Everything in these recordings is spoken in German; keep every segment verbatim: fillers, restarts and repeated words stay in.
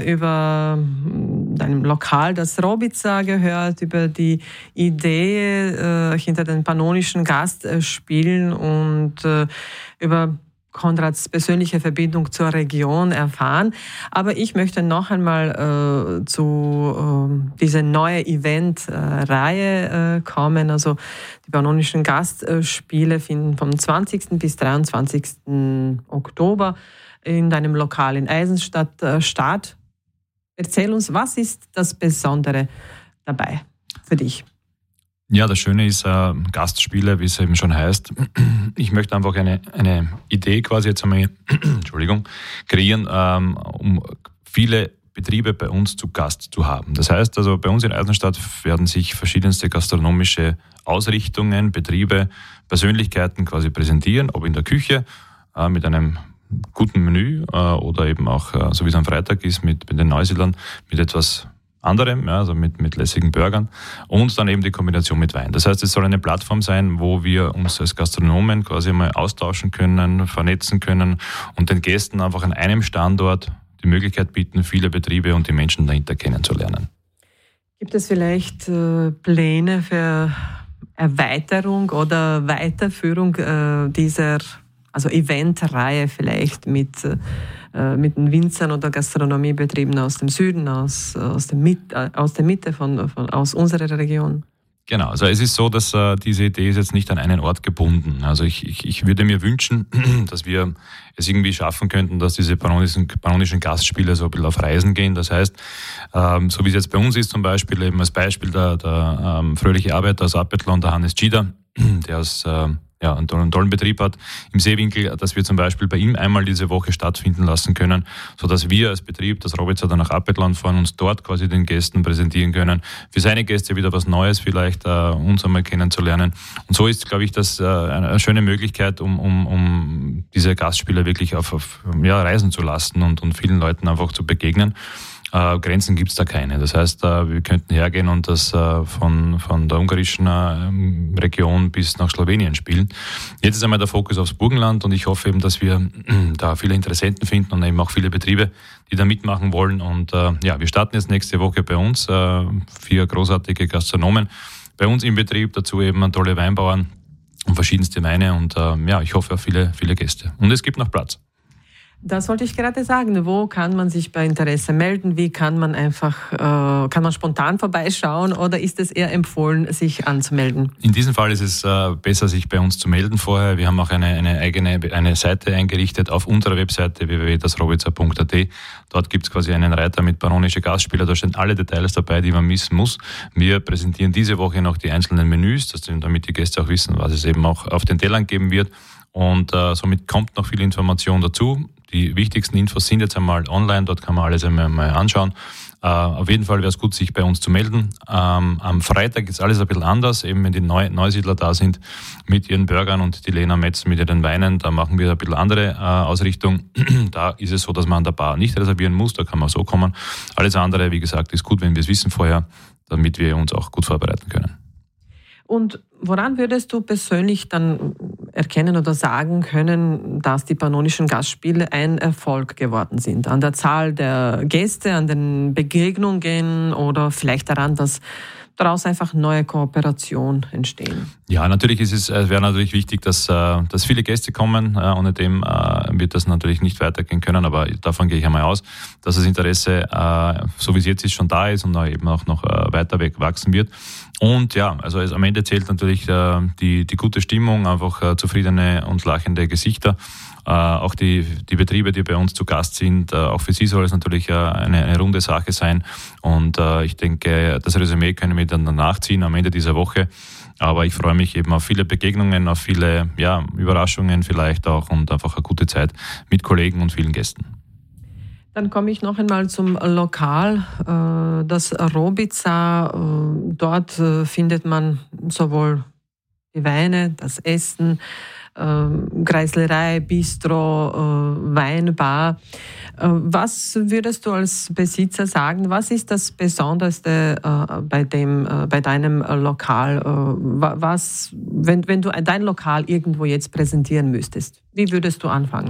über deinem Lokal, das Robica, gehört, über die Idee äh, hinter den pannonischen Gastspielen und äh, über Konrads persönliche Verbindung zur Region erfahren. Aber ich möchte noch einmal äh, zu äh, dieser neuen Event-Reihe äh, kommen. Also die pannonischen Gastspiele finden vom zwanzigsten bis dreiundzwanzigsten Oktober in deinem Lokal in Eisenstadt äh, statt. Erzähl uns, was ist das Besondere dabei für dich? Ja, das Schöne ist äh, Gastspiele, wie es eben schon heißt. Ich möchte einfach eine, eine Idee quasi jetzt einmal Entschuldigung, kreieren, ähm, um viele Betriebe bei uns zu Gast zu haben. Das heißt also, bei uns in Eisenstadt werden sich verschiedenste gastronomische Ausrichtungen, Betriebe, Persönlichkeiten quasi präsentieren, ob in der Küche äh, mit einem guten Menü äh, oder eben auch, äh, so wie es am Freitag ist, mit, mit den Neusiedlern, mit etwas anderem, ja, also mit, mit lässigen Burgern und dann eben die Kombination mit Wein. Das heißt, es soll eine Plattform sein, wo wir uns als Gastronomen quasi mal austauschen können, vernetzen können und den Gästen einfach an einem Standort die Möglichkeit bieten, viele Betriebe und die Menschen dahinter kennenzulernen. Gibt es vielleicht äh, Pläne für Erweiterung oder Weiterführung äh, dieser also Eventreihe vielleicht mit äh, mit den Winzern oder Gastronomiebetrieben aus dem Süden, aus, aus, dem Mit, aus der Mitte von, von, aus unserer Region? Genau, also es ist so, dass äh, diese Idee ist jetzt nicht an einen Ort gebunden. Also ich, ich, ich würde mir wünschen, dass wir es irgendwie schaffen könnten, dass diese pannonischen, pannonischen Gastspiele so ein bisschen auf Reisen gehen. Das heißt, ähm, so wie es jetzt bei uns ist zum Beispiel, eben als Beispiel der, der ähm, fröhliche Arbeiter aus Appetlon, der Hannes Gida, der aus äh, ja, einen tollen, tollen Betrieb hat im Seewinkel, dass wir zum Beispiel bei ihm einmal diese Woche stattfinden lassen können, sodass wir als Betrieb, das Robica, dann nach Appetlon fahren, uns dort quasi den Gästen präsentieren können. Für seine Gäste wieder was Neues vielleicht, uh, uns einmal kennenzulernen. Und so ist, glaube ich, das uh, eine schöne Möglichkeit, um, um, um diese Gastspiele wirklich auf, auf ja, reisen zu lassen und, und vielen Leuten einfach zu begegnen. Äh, Grenzen gibt es da keine. Das heißt, äh, wir könnten hergehen und das äh, von, von der ungarischen äh, Region bis nach Slowenien spielen. Jetzt ist einmal der Fokus aufs Burgenland und ich hoffe eben, dass wir äh, da viele Interessenten finden und eben auch viele Betriebe, die da mitmachen wollen. Und äh, ja, wir starten jetzt nächste Woche bei uns. Äh, vier großartige Gastronomen bei uns im Betrieb, dazu eben tolle Weinbauern und verschiedenste Weine und äh, ja, ich hoffe auf viele, viele Gäste. Und es gibt noch Platz. Das wollte ich gerade sagen. Wo kann man sich bei Interesse melden? Wie kann man einfach, äh, kann man spontan vorbeischauen oder ist es eher empfohlen, sich anzumelden? In diesem Fall ist es äh, besser, sich bei uns zu melden vorher. Wir haben auch eine, eine eigene eine Seite eingerichtet auf unserer Webseite w w w punkt das robica punkt a t. Dort gibt es quasi einen Reiter mit pannonische Gastspieler. Da stehen alle Details dabei, die man missen muss. Wir präsentieren diese Woche noch die einzelnen Menüs, dass, damit die Gäste auch wissen, was es eben auch auf den Tellern geben wird. Und äh, somit kommt noch viel Information dazu. Die wichtigsten Infos sind jetzt einmal online, dort kann man alles einmal mal anschauen. Äh, auf jeden Fall wäre es gut, sich bei uns zu melden. Ähm, am Freitag ist alles ein bisschen anders, eben wenn die Neu- Neusiedler da sind mit ihren Burgern und die Lena Metz mit ihren Weinen, da machen wir ein bisschen andere äh, Ausrichtung. Da ist es so, dass man an der Bar nicht reservieren muss, da kann man so kommen. Alles andere, wie gesagt, ist gut, wenn wir es wissen vorher, damit wir uns auch gut vorbereiten können. Und woran würdest du persönlich dann erkennen oder sagen können, dass die pannonischen Gastspiele ein Erfolg geworden sind? An der Zahl der Gäste, an den Begegnungen oder vielleicht daran, dass daraus einfach neue Kooperationen entstehen? Ja, natürlich ist es, es wäre natürlich wichtig, dass, dass viele Gäste kommen. Ohne dem wird das natürlich nicht weitergehen können, aber davon gehe ich einmal aus, dass das Interesse, so wie es jetzt ist, schon da ist und eben auch noch weiter weg wachsen wird. Und ja, also am Ende zählt natürlich die, die gute Stimmung, einfach zufriedene und lachende Gesichter. Äh, auch die, die Betriebe, die bei uns zu Gast sind, äh, auch für sie soll es natürlich äh, eine, eine runde Sache sein. Und äh, ich denke, das Resümee können wir dann nachziehen am Ende dieser Woche. Aber ich freue mich eben auf viele Begegnungen, auf viele ja, Überraschungen vielleicht auch und einfach eine gute Zeit mit Kollegen und vielen Gästen. Dann komme ich noch einmal zum Lokal, äh, das Robica. Äh, dort äh, findet man sowohl die Weine, das Essen, Kreislerei, Bistro, Weinbar. Was würdest du als Besitzer sagen, was ist das Besonderste bei, dem, bei deinem Lokal? Was, wenn, wenn du dein Lokal irgendwo jetzt präsentieren müsstest, wie würdest du anfangen?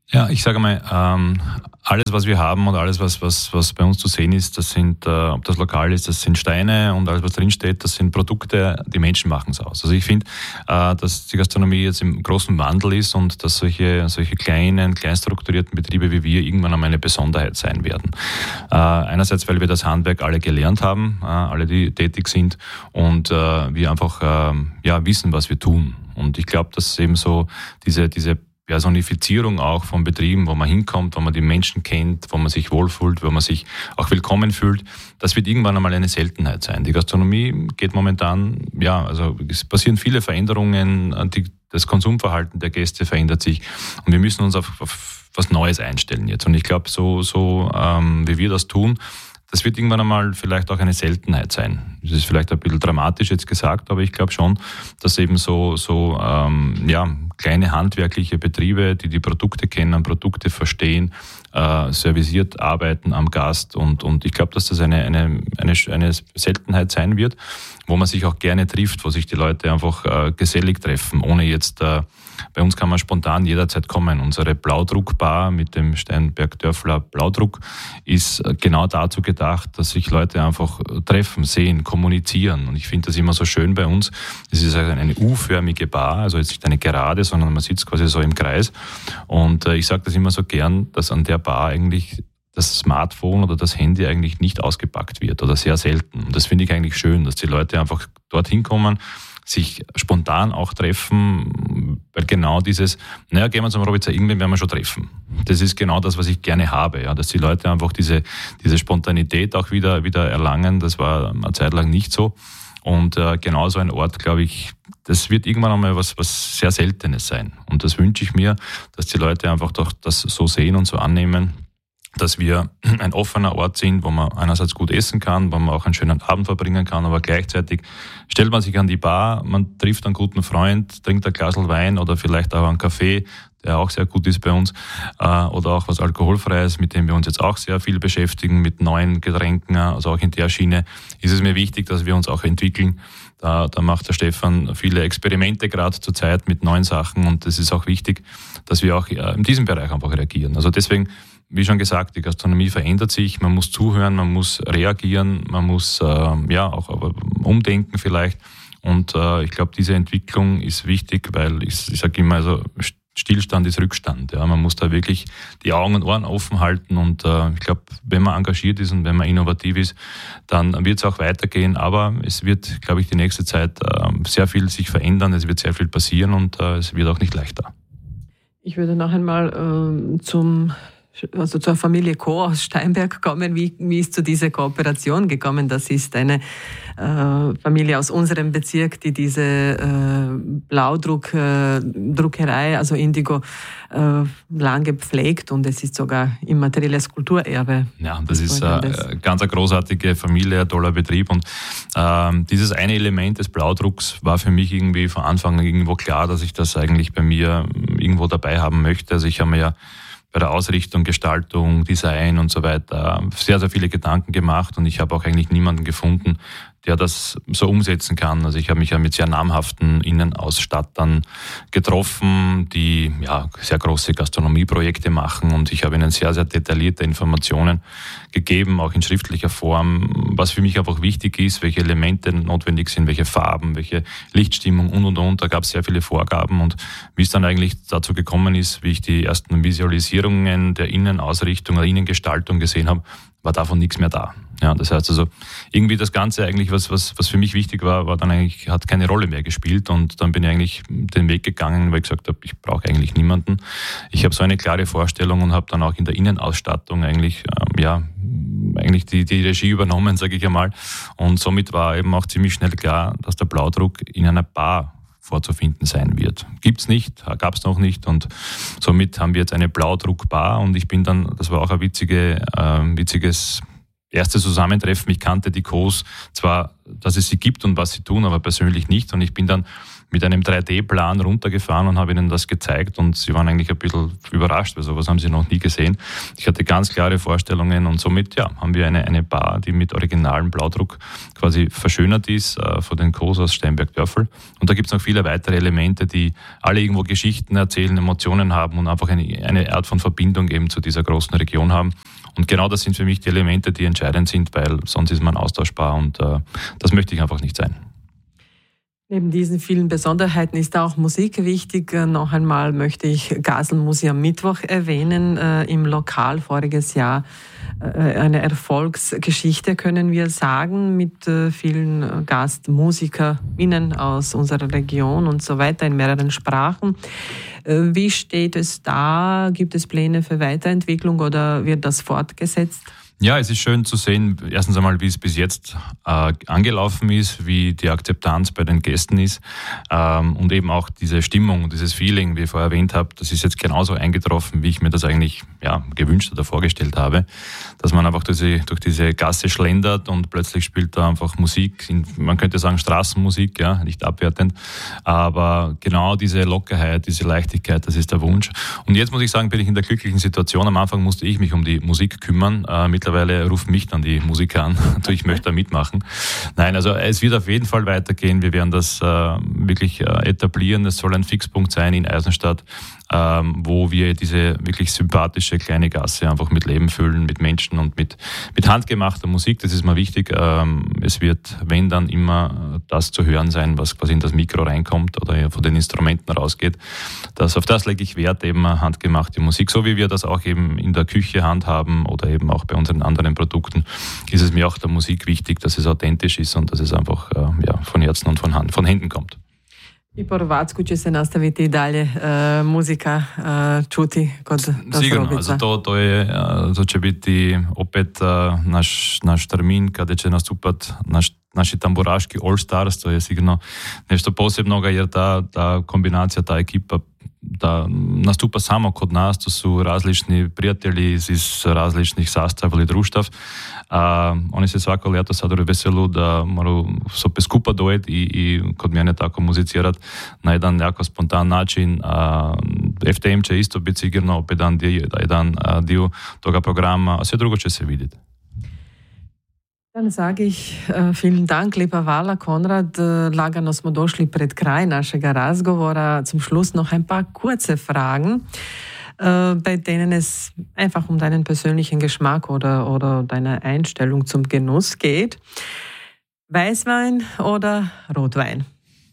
Ja, ich sage mal, ähm, alles, was wir haben und alles, was, was, was bei uns zu sehen ist, das sind, äh, ob das lokal ist, das sind Steine und alles, was drinsteht, das sind Produkte, die Menschen machen es aus. Also ich finde, äh, dass die Gastronomie jetzt im großen Wandel ist und dass solche, solche kleinen, kleinstrukturierten Betriebe wie wir irgendwann einmal eine Besonderheit sein werden. Äh, einerseits, weil wir das Handwerk alle gelernt haben, äh, alle, die tätig sind und äh, wir einfach äh, ja, wissen, was wir tun. Und ich glaube, dass eben so diese, diese Personifizierung auch von Betrieben, wo man hinkommt, wo man die Menschen kennt, wo man sich wohlfühlt, wo man sich auch willkommen fühlt, das wird irgendwann einmal eine Seltenheit sein. Die Gastronomie geht momentan, ja, also es passieren viele Veränderungen, die, das Konsumverhalten der Gäste verändert sich und wir müssen uns auf, auf was Neues einstellen jetzt. Und ich glaube, so, so ähm, wie wir das tun, das wird irgendwann einmal vielleicht auch eine Seltenheit sein. Das ist vielleicht ein bisschen dramatisch jetzt gesagt, aber ich glaube schon, dass eben so, so ähm, ja, kleine handwerkliche Betriebe, die die Produkte kennen, Produkte verstehen, äh, servisiert arbeiten am Gast und, und ich glaube, dass das eine, eine, eine, eine Seltenheit sein wird, wo man sich auch gerne trifft, wo sich die Leute einfach äh, gesellig treffen, ohne jetzt äh, bei uns kann man spontan jederzeit kommen. Unsere Blaudruckbar mit dem Steinberg-Dörfler Blaudruck ist genau dazu gedacht, dass sich Leute einfach treffen, sehen, kommunizieren. Und ich finde das immer so schön bei uns. Es ist eine U-förmige Bar, also jetzt nicht eine gerade, sondern man sitzt quasi so im Kreis. Und ich sage das immer so gern, dass an der Bar eigentlich das Smartphone oder das Handy eigentlich nicht ausgepackt wird oder sehr selten. Und das finde ich eigentlich schön, dass die Leute einfach dorthin kommen, sich spontan auch treffen, weil genau dieses, naja, gehen wir zum Robitzer, irgendwann werden wir schon treffen. Das ist genau das, was ich gerne habe, ja, dass die Leute einfach diese, diese Spontanität auch wieder, wieder erlangen. Das war eine Zeit lang nicht so. Und äh, genau so ein Ort, glaube ich, das wird irgendwann einmal was, was sehr Seltenes sein. Und das wünsche ich mir, dass die Leute einfach doch das so sehen und so annehmen, dass wir ein offener Ort sind, wo man einerseits gut essen kann, wo man auch einen schönen Abend verbringen kann, aber gleichzeitig stellt man sich an die Bar, man trifft einen guten Freund, trinkt ein Glas Wein oder vielleicht auch einen Kaffee, der auch sehr gut ist bei uns, oder auch was Alkoholfreies, mit dem wir uns jetzt auch sehr viel beschäftigen, mit neuen Getränken, also auch in der Schiene ist es mir wichtig, dass wir uns auch entwickeln. Da, da macht der Stefan viele Experimente gerade zur Zeit mit neuen Sachen und es ist auch wichtig, dass wir auch in diesem Bereich einfach reagieren. Also deswegen, wie schon gesagt, die Gastronomie verändert sich, man muss zuhören, man muss reagieren, man muss äh, ja auch umdenken vielleicht. Und äh, ich glaube, diese Entwicklung ist wichtig, weil ich, ich sage immer, also Stillstand ist Rückstand. Ja, man muss da wirklich die Augen und Ohren offen halten und äh, ich glaube, wenn man engagiert ist und wenn man innovativ ist, dann wird es auch weitergehen. Aber es wird, glaube ich, die nächste Zeit äh, sehr viel sich verändern, es wird sehr viel passieren und äh, es wird auch nicht leichter. Ich würde noch einmal äh, zum also zur Familie Koh aus Steinberg kommen. Wie, wie ist zu dieser Kooperation gekommen? Das ist eine äh, Familie aus unserem Bezirk, die diese äh, Blaudruckerei, äh, also Indigo, äh, lange pflegt und es ist sogar immaterielles Kulturerbe. Ja, das ist eine ganz eine großartige Familie, ein toller Betrieb und äh, dieses eine Element des Blaudrucks war für mich irgendwie von Anfang an irgendwo klar, dass ich das eigentlich bei mir irgendwo dabei haben möchte. Also ich habe mir ja bei der Ausrichtung, Gestaltung, Design und so weiter sehr, sehr viele Gedanken gemacht und ich habe auch eigentlich niemanden gefunden, der das so umsetzen kann. Also ich habe mich ja mit sehr namhaften Innenausstattern getroffen, die ja sehr große Gastronomieprojekte machen und ich habe ihnen sehr, sehr detaillierte Informationen gegeben, auch in schriftlicher Form, was für mich einfach wichtig ist, welche Elemente notwendig sind, welche Farben, welche Lichtstimmung und und und. Da gab es sehr viele Vorgaben und wie es dann eigentlich dazu gekommen ist, wie ich die ersten Visualisierungen der Innenausrichtung oder Innengestaltung gesehen habe, war davon nichts mehr da. Ja, das heißt also, irgendwie das Ganze eigentlich, was, was, was für mich wichtig war, war dann eigentlich, hat keine Rolle mehr gespielt und dann bin ich eigentlich den Weg gegangen, weil ich gesagt habe, ich brauche eigentlich niemanden. Ich habe so eine klare Vorstellung und habe dann auch in der Innenausstattung eigentlich, ähm, ja, eigentlich die, die Regie übernommen, sage ich einmal. Und somit war eben auch ziemlich schnell klar, dass der Blaudruck in einer Bar vorzufinden sein wird. Gibt's nicht, gab's noch nicht und somit haben wir jetzt eine Blaudruckbar und ich bin dann, das war auch ein witzige, äh, witziges erstes Zusammentreffen. Ich kannte die Kohs zwar, dass es sie gibt und was sie tun, aber persönlich nicht und ich bin dann mit einem drei D-Plan runtergefahren und habe ihnen das gezeigt und sie waren eigentlich ein bisschen überrascht, weil sowas haben sie noch nie gesehen. Ich hatte ganz klare Vorstellungen und somit ja, haben wir eine, eine Bar, die mit originalem Blaudruck quasi verschönert ist äh, von den Kos aus Steinberg-Dörfel. Und da gibt es noch viele weitere Elemente, die alle irgendwo Geschichten erzählen, Emotionen haben und einfach eine, eine Art von Verbindung eben zu dieser großen Region haben. Und genau das sind für mich die Elemente, die entscheidend sind, weil sonst ist man austauschbar und äh, das möchte ich einfach nicht sein. Neben diesen vielen Besonderheiten ist auch Musik wichtig. Noch einmal möchte ich Gaselmusik am Mittwoch erwähnen. Äh, Im Lokal voriges Jahr äh, eine Erfolgsgeschichte, können wir sagen, mit äh, vielen GastmusikerInnen aus unserer Region und so weiter in mehreren Sprachen. Äh, wie steht es da? Gibt es Pläne für Weiterentwicklung oder wird das fortgesetzt? Ja, es ist schön zu sehen, erstens einmal, wie es bis jetzt äh, angelaufen ist, wie die Akzeptanz bei den Gästen ist ähm, und eben auch diese Stimmung, dieses Feeling, wie ich vorher erwähnt habe, das ist jetzt genauso eingetroffen, wie ich mir das eigentlich ja, gewünscht oder vorgestellt habe, dass man einfach durch diese, durch diese Gasse schlendert und plötzlich spielt da einfach Musik, man könnte sagen Straßenmusik, ja, nicht abwertend, aber genau diese Lockerheit, diese Leichtigkeit, das ist der Wunsch. Und jetzt muss ich sagen, bin ich in der glücklichen Situation, am Anfang musste ich mich um die Musik kümmern, äh, mittlerweile rufen mich dann die Musiker an, ich möchte da mitmachen. Nein, also es wird auf jeden Fall weitergehen. Wir werden das äh, wirklich äh, etablieren. Es soll ein Fixpunkt sein in Eisenstadt, ähm, wo wir diese wirklich sympathische kleine Gasse einfach mit Leben füllen, mit Menschen und mit, mit handgemachter Musik. Das ist mir wichtig. Ähm, es wird, wenn dann immer das zu hören sein, was quasi in das Mikro reinkommt oder von den Instrumenten rausgeht. Das, auf das lege ich Wert, eben handgemachte Musik. So wie wir das auch eben in der Küche handhaben oder eben auch bei unseren anderen Produkten, ist es mir auch der Musik wichtig, dass es authentisch ist und dass es einfach äh, ja, von Herzen und von, Hand, von Händen kommt. I po Hrvatsku će se nastaviti i dalje uh, muzika uh, čuti kod Das Sigurno, Robica. also to, to, je, to će biti opet uh, naš, naš termin kada će nastupati naš naši tamburaški All Stars, to je sigurno nešto posebnoga jer ta, ta kombinacija, ta ekipa da nastupa samo kod nas, to su različni prijatelji iz, iz različnih sastava ili društav. A, oni se svako ljeto sad veselu da moraju se opet skupa dojeti i, i kod mene tako muzicirati na jedan jako spontan način. A, F T M će isto biti sigurno opet jedan dio, jedan dio toga programa, a sve drugo će se vidjeti. Dann sage ich äh, vielen Dank, lieber Vala Konrad. Äh, lagano smo došli pred kraj našega razgovora. Zum Schluss noch ein paar kurze Fragen, äh, bei denen es einfach um deinen persönlichen Geschmack oder, oder deine Einstellung zum Genuss geht. Weißwein oder Rotwein?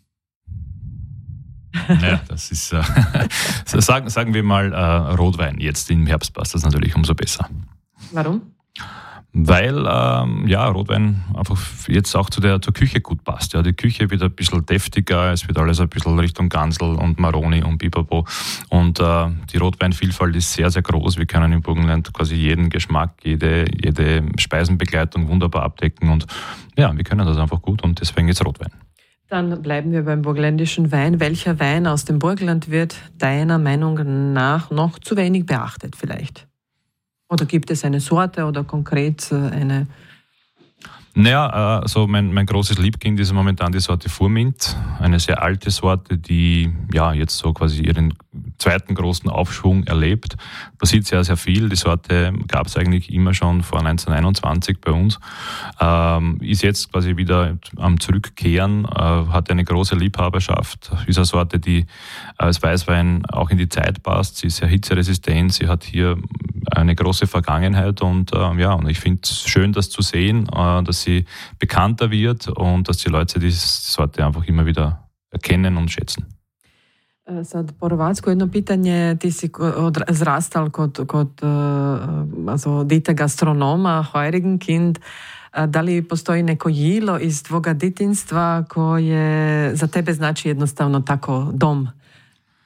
Ja, das ist, äh, sagen, sagen wir mal äh, Rotwein. Jetzt im Herbst passt das natürlich umso besser. Warum? Weil ähm, ja, Rotwein einfach jetzt auch zu der, zur Küche gut passt. Ja, die Küche wird ein bisschen deftiger, es wird alles ein bisschen Richtung Gansel und Maroni und Bipapo. Und äh, die Rotweinvielfalt ist sehr, sehr groß. Wir können im Burgenland quasi jeden Geschmack, jede, jede Speisenbegleitung wunderbar abdecken. Und ja, wir können das einfach gut und deswegen ist Rotwein. Dann bleiben wir beim burgenländischen Wein. Welcher Wein aus dem Burgenland wird deiner Meinung nach noch zu wenig beachtet vielleicht? Oder gibt es eine Sorte oder konkret eine? Naja, also mein, mein großes Liebkind ist momentan die Sorte Furmint, eine sehr alte Sorte, die ja jetzt so quasi ihren zweiten großen Aufschwung erlebt. Passiert sehr, sehr viel. Die Sorte gab es eigentlich immer schon vor neunzehnhunderteinundzwanzig bei uns. Ähm, ist jetzt quasi wieder am Zurückkehren, äh, hat eine große Liebhaberschaft. Ist eine Sorte, die als Weißwein auch in die Zeit passt. Sie ist sehr hitzeresistent. Sie hat hier eine große Vergangenheit und äh, ja, und ich finde es schön, das zu sehen, äh, dass sie bekannter wird und dass die Leute die Sorte einfach immer wieder erkennen und schätzen. Sad po Hrvatsku jedno pitanje, ti si zrastal kod, kod also, dite gastronoma, Heurigenkind. Da li postoji neko jilo iz tvoga detinjstva koje za tebe znači jednostavno tako dom?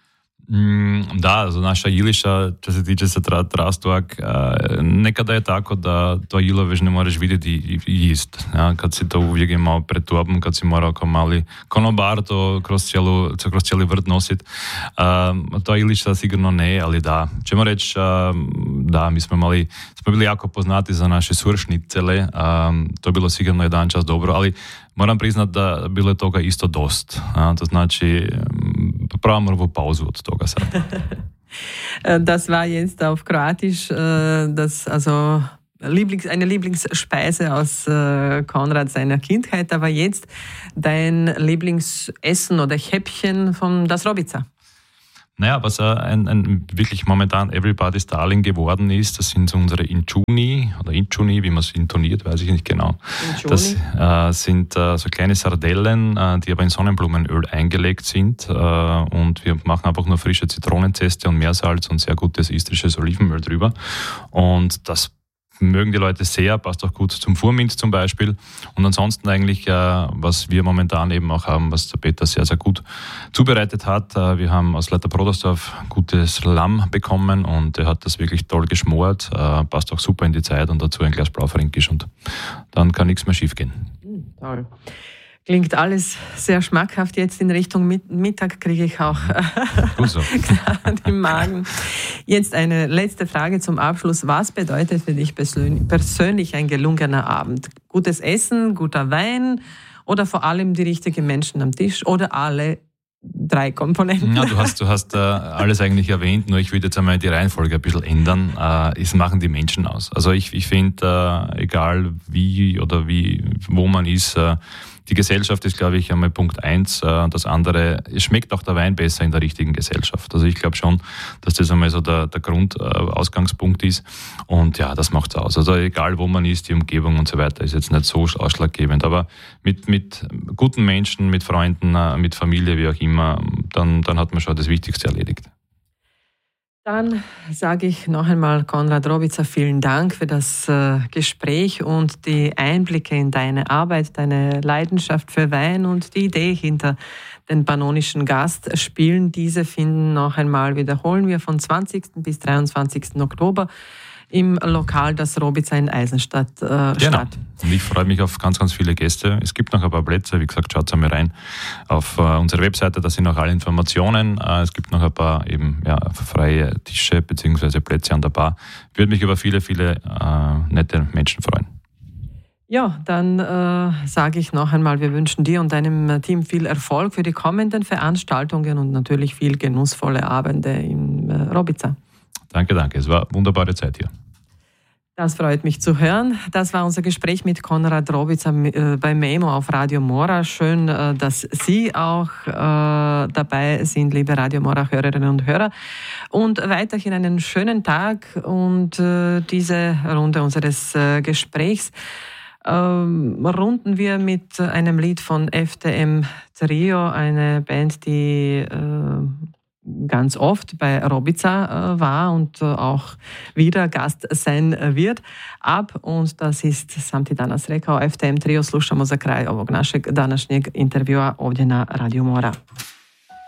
Da, also naša Iliša, čo se tiče sa tra, trastovak, nekada je tako da to Ilo već ne moraš vidjeti i ist. Ja? Kad si to uvijek imao pred tobom, kad si morao kao mali konobar to kroz, cijelu, kroz cijeli vrt nosit. Uh, to Iliša sigurno ne, ali da. Čemo reći, uh, da, mi smo mali, smo bili jako poznati za naše suršnicele, um, to je bilo sigurno jedan čas dobro, ali moram priznat da bilo je toga isto dost. Ja? To znači, pravimo novu pauzu od toga sad. Das war jetzt auf Kroatisch, das, also Lieblings, eine Lieblingsspeise aus Konrad seiner Kindheit, aber jetzt dein Lieblingsessen oder Häppchen von Das Robica. Naja, was ein, ein wirklich momentan Everybody's Darling geworden ist, das sind so unsere Inchuni oder Inchuni, wie man es intoniert, weiß ich nicht genau. Inchuni. Das äh, sind äh, so kleine Sardellen, äh, die aber in Sonnenblumenöl eingelegt sind äh, und wir machen einfach nur frische Zitronenzeste und Meersalz und sehr gutes istrisches Olivenöl drüber und das mögen die Leute sehr, passt auch gut zum Furmint zum Beispiel. Und ansonsten eigentlich, äh, was wir momentan eben auch haben, was der Peter sehr, sehr gut zubereitet hat. Äh, wir haben aus Leiter-Brodersdorf gutes Lamm bekommen und er hat das wirklich toll geschmort, äh, passt auch super in die Zeit und dazu ein Glas Blaufränkisch und dann kann nichts mehr schief gehen. Mhm, toll. Klingt alles sehr schmackhaft. Jetzt in Richtung Mittag kriege ich auch so. den Magen. Jetzt eine letzte Frage zum Abschluss. Was bedeutet für dich persönlich ein gelungener Abend? Gutes Essen, guter Wein oder vor allem die richtigen Menschen am Tisch oder alle drei Komponenten? Ja, du hast, du hast äh, alles eigentlich erwähnt, nur ich würde jetzt einmal die Reihenfolge ein bisschen ändern. Äh, es machen die Menschen aus. Also ich, ich finde, äh, egal wie oder wie, wo man ist, äh, die Gesellschaft ist, glaube ich, einmal Punkt eins. Das andere, es schmeckt auch der Wein besser in der richtigen Gesellschaft. Also ich glaube schon, dass das einmal so der, der Grundausgangspunkt ist. Und ja, das macht's aus. Also egal, wo man ist, die Umgebung und so weiter ist jetzt nicht so ausschlaggebend. Aber mit, mit guten Menschen, mit Freunden, mit Familie, wie auch immer, dann, dann hat man schon das Wichtigste erledigt. Dann sage ich noch einmal, Konrad Robica, vielen Dank für das äh, Gespräch und die Einblicke in deine Arbeit, deine Leidenschaft für Wein und die Idee hinter den pannonischen Gastspielen. Diese finden noch einmal, wiederholen wir, von zwanzigsten bis dreiundzwanzigsten Oktober im Lokal Das Robica in Eisenstadt äh, genau. statt. Und ich freue mich auf ganz, ganz viele Gäste. Es gibt noch ein paar Plätze, wie gesagt, schaut einmal rein auf äh, unsere Webseite, da sind auch alle Informationen. Äh, es gibt noch ein paar eben ja, freie Tische bzw. Plätze an der Bar. Würde mich über viele, viele äh, nette Menschen freuen. Ja, dann äh, sage ich noch einmal, wir wünschen dir und deinem Team viel Erfolg für die kommenden Veranstaltungen und natürlich viel genussvolle Abende im äh, Robica. Danke, danke. Es war eine wunderbare Zeit hier. Das freut mich zu hören. Das war unser Gespräch mit Konrad Robica bei Memo auf Radio Mora. Schön, dass Sie auch dabei sind, liebe Radio Mora-Hörerinnen und Hörer. Und weiterhin einen schönen Tag und diese Runde unseres Gesprächs runden wir mit einem Lied von F D M Trio, eine Band, die ganz oft bei Robica äh, war und äh, auch wieder Gast sein wird. Ab und das ist sam ti danas rekao F D M Trio. Slušamo za kraj ovog našeg današnjeg intervjua ovdje na Radio Mora.